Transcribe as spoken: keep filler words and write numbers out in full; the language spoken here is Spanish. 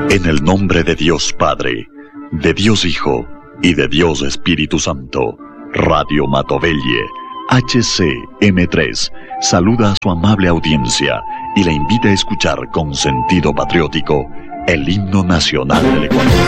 En el nombre de Dios Padre, de Dios Hijo y de Dios Espíritu Santo, Radio Matovelle, H C M tres, saluda a su amable audiencia y le invita a escuchar con sentido patriótico el himno nacional del Ecuador.